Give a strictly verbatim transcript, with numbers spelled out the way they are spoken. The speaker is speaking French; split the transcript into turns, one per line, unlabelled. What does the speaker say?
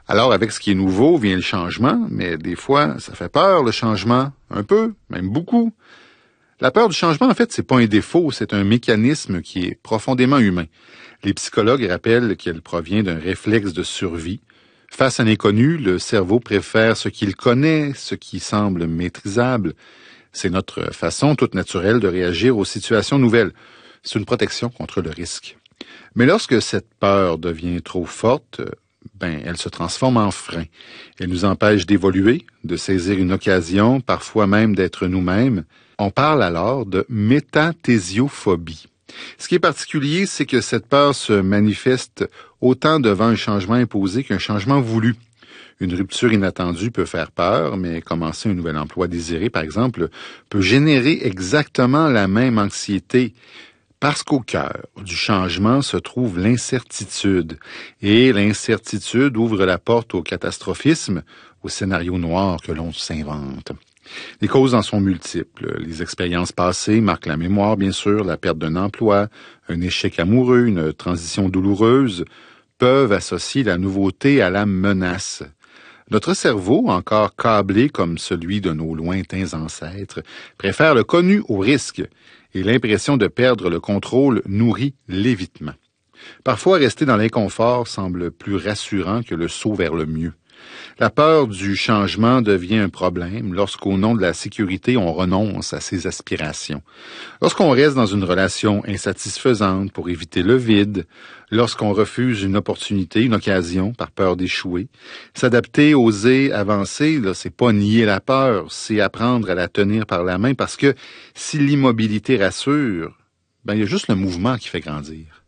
Alors, avec ce qui est nouveau vient le changement, mais des fois, ça fait peur, le changement. Un peu, même beaucoup. La peur du changement, en fait, c'est pas un défaut, c'est un mécanisme qui est profondément humain. Les psychologues rappellent qu'elle provient d'un réflexe de survie. Face à l'inconnu, le cerveau préfère ce qu'il connaît, ce qui semble maîtrisable. C'est notre façon toute naturelle de réagir aux situations nouvelles. C'est une protection contre le risque. Mais lorsque cette peur devient trop forte, ben, elle se transforme en frein. Elle nous empêche d'évoluer, de saisir une occasion, parfois même d'être nous-mêmes. On parle alors de métathésiophobie. Ce qui est particulier, c'est que cette peur se manifeste autant devant un changement imposé qu'un changement voulu. Une rupture inattendue peut faire peur, mais commencer un nouvel emploi désiré, par exemple, peut générer exactement la même anxiété. Parce qu'au cœur du changement se trouve l'incertitude. Et l'incertitude ouvre la porte au catastrophisme, au scénario noir que l'on s'invente. Les causes en sont multiples. Les expériences passées marquent la mémoire, bien sûr, la perte d'un emploi, un échec amoureux, une transition douloureuse, peuvent associer la nouveauté à la menace. Notre cerveau, encore câblé comme celui de nos lointains ancêtres, préfère le connu au risque, et l'impression de perdre le contrôle nourrit l'évitement. Parfois, rester dans l'inconfort semble plus rassurant que le saut vers le mieux. La peur du changement devient un problème lorsqu'au nom de la sécurité, on renonce à ses aspirations. Lorsqu'on reste dans une relation insatisfaisante pour éviter le vide, lorsqu'on refuse une opportunité, une occasion par peur d'échouer. S'adapter, oser, avancer, là, c'est pas nier la peur, c'est apprendre à la tenir par la main parce que si l'immobilité rassure, ben, il y a juste le mouvement qui fait grandir.